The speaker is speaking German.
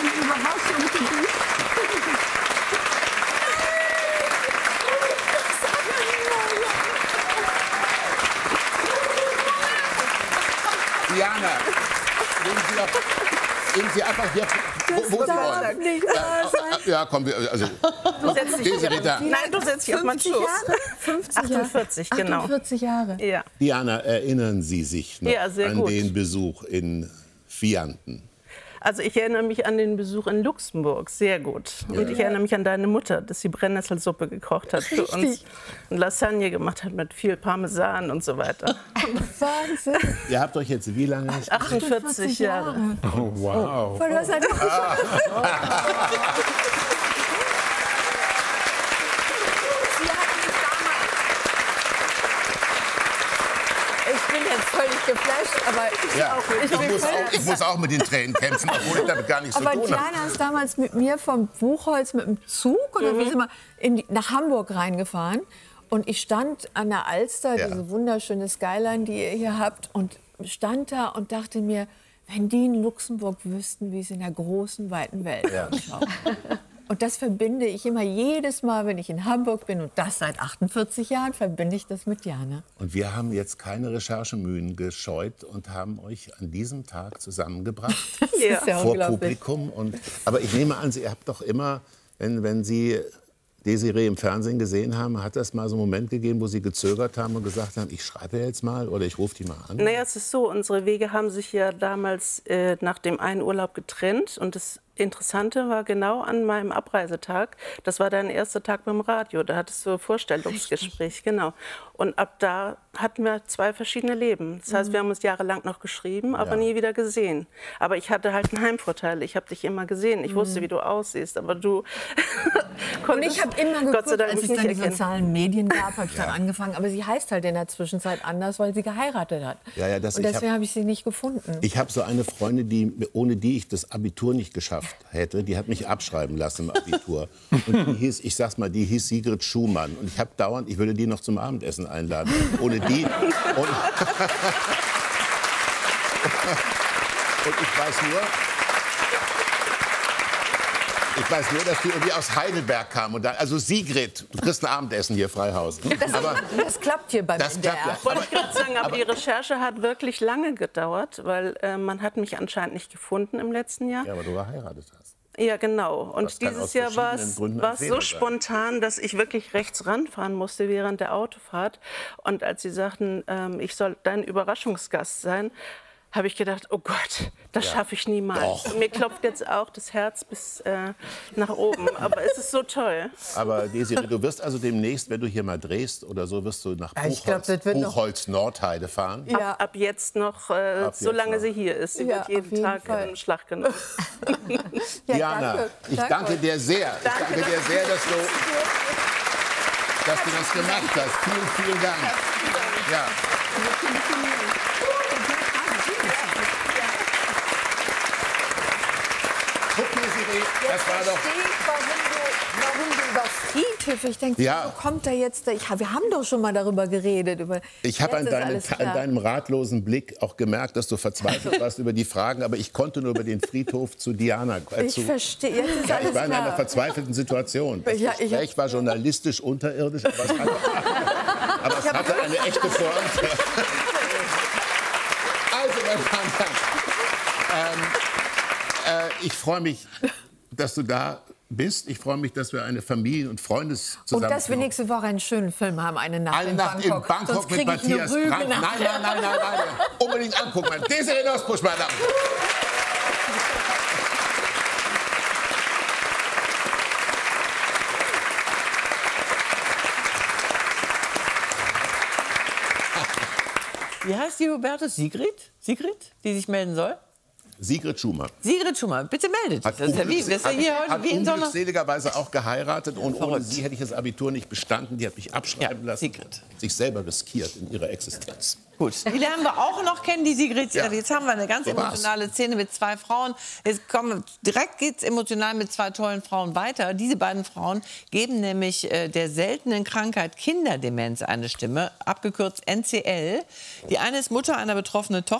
die Überraschung für dich. Diana, nehmen Sie einfach hier, wo Sie wollen. Nicht wahr sein. Ja, komm, also, Du setzt dich Desiree da. Nein, du setzt dich auf meinen 50 Schoß. Jahre? 50 Jahre. 48, genau. 48 Jahre. Ja. Diana, erinnern Sie sich noch Ja, sehr an gut. den Besuch in Vianden? Also ich erinnere mich an den Besuch in Luxemburg sehr gut. Und ich erinnere mich an deine Mutter, dass sie Brennnesselsuppe gekocht hat für uns und Lasagne gemacht hat mit viel Parmesan und so weiter. Wahnsinn. Ihr habt euch jetzt wie lange? 48 Jahre. Oh, wow. Voll, was hat Ich bin jetzt völlig geflasht, aber Ja, ich ich muss auch mit den Tränen kämpfen, obwohl ich damit gar nichts zu Aber tun habe. Diana ist damals mit mir vom Buchholz mit dem Zug oder wie sind wir nach Hamburg reingefahren. Und ich stand an der Alster, Ja. diese wunderschöne Skyline, die ihr hier habt, und stand da und dachte mir, wenn die in Luxemburg wüssten, wie es in der großen, weiten Welt ausschaut. Und das verbinde ich immer jedes Mal, wenn ich in Hamburg bin, und das seit 48 Jahren, verbinde ich das mit Diana. Und wir haben jetzt keine Recherchemühen gescheut und haben euch an diesem Tag zusammengebracht Ja. ist ja vor unglaublich. Publikum. Aber ich nehme an, ihr habt doch immer, wenn Sie Desiree im Fernsehen gesehen haben, hat es mal so einen Moment gegeben, wo Sie gezögert haben und gesagt haben, ich schreibe jetzt mal oder ich rufe die mal an? Naja, es ist so, unsere Wege haben sich ja damals nach dem einen Urlaub getrennt. Und das Interessante war genau an meinem Abreisetag, das war dein erster Tag beim Radio, da hattest du ein Vorstellungsgespräch, genau. Und ab da hatten wir zwei verschiedene Leben. Das heißt, wir haben uns jahrelang noch geschrieben, aber nie wieder gesehen. Aber ich hatte halt einen Heimvorteil, ich habe dich immer gesehen, ich wusste, wie du aussiehst, aber du Und konntest ich habe immer Gott sei geguckt, Dank als mich es dann nicht die erkennen. sozialen Medien gab, habe ich dann angefangen. Aber sie heißt halt in der Zwischenzeit anders, weil sie geheiratet hat. Ja, ja, und deswegen habe ich sie nicht gefunden. Ich habe so eine Freundin, ohne die ich das Abitur nicht geschafft hätte. Die hat mich abschreiben lassen im Abitur. Und die hieß, ich sag's mal, die hieß Sigrid Schumann. Und ich habe dauernd, ich würde die noch zum Abendessen einladen. Ohne die. Und ich weiß nur, dass die irgendwie aus Heidelberg kam. Und dann, also Sigrid, du kriegst ein Abendessen hier, Freihaus. Aber Das klappt hier beim das klappt ja. Wollte ich gerade sagen, aber die Recherche hat wirklich lange gedauert, weil man hat mich anscheinend nicht gefunden im letzten Jahr. Ja, aber du geheiratet hast. Ja, genau. Und Das kann dieses aus Jahr war verschiedenen es Gründen ein Fehler so sein. spontan, dass ich wirklich rechts ranfahren musste während der Autofahrt. Und als sie sagten, ich soll dein Überraschungsgast sein, habe ich gedacht, oh Gott, das schaffe ich niemals. Doch. Und mir klopft jetzt auch das Herz bis nach oben. Aber es ist so toll. Aber Desiree, du wirst also demnächst, wenn du hier mal drehst oder so, wirst du nach ich glaub, Buchholz, das wird noch- Buchholz-Nordheide fahren. Ja. Ab jetzt noch, jetzt solange noch. sie hier ist. Sie Ja, wird auf jeden jeden Tag Fall. in Schlag genommen. Ja, Diana, ich danke dir sehr. Ich danke dir sehr, dass du das gemacht hast. Vielen, vielen Dank. Ja. Guck, Desiree, das war doch... Warum du über Friedhöfe, ich denke, Ja. wo kommt da jetzt, wir haben doch schon mal darüber geredet. Ich habe an, an deinem ratlosen Blick auch gemerkt, dass du verzweifelt warst über die Fragen, aber ich konnte nur über den Friedhof zu Diana. Ich verstehe, jetzt ist Ja, alles ich war in einer klar. verzweifelten Situation. Das Ja, ich Gespräch war journalistisch unterirdisch, aber es hatte eine echte Pointe. Also, meine Damen und Herren, ich freue mich, dass du da bist. Ich freue mich, dass wir eine Familien- und Freundes Und zusammen dass wir nächste Woche einen schönen Film haben, eine Nacht, Eine Nacht in Bangkok Sonst mit krieg ich eine Matthias Rüge Brandt. Nein, nachher. nein, nein, nein, nein. Unbedingt angucken. Desiree Nosbusch, Madame. Wie heißt die Hubertus? Sigrid? Sigrid, die sich melden soll? Sigrid Schumann. Sigrid Schumann, bitte meldet dich. Das ist ja wie, das ist ja hier heute hat wie in so einer... unglückseligerweise auch geheiratet und ohne Verrückt. sie hätte ich das Abitur nicht bestanden. Die hat mich abschreiben Ja, lassen. Sigrid. Sich selber riskiert in ihrer Existenz. Gut, die lernen wir auch noch kennen, die Sigrid. Ja. Jetzt haben wir eine ganz So war's. emotionale Szene mit zwei Frauen. Jetzt kommen, direkt geht es emotional mit zwei tollen Frauen weiter. Diese beiden Frauen geben nämlich der seltenen Krankheit Kinderdemenz eine Stimme, abgekürzt NCL. Die eine ist Mutter einer betroffenen Tochter.